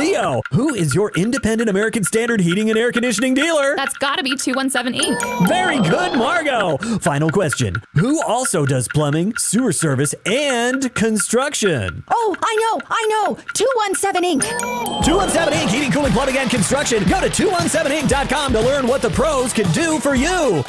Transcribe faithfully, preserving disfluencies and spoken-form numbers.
Leo. Who is your independent American Standard heating and air conditioning dealer? That's gotta be two one seven Incorporated. Very good, Margot. Final question. Who also does plumbing, sewer service, and construction? Oh, I know, I know. two one seven Incorporated. two one seven Incorporated. Heating, cooling, plumbing, and construction. Go to two one seven inc dot com to learn what the pros can do for you.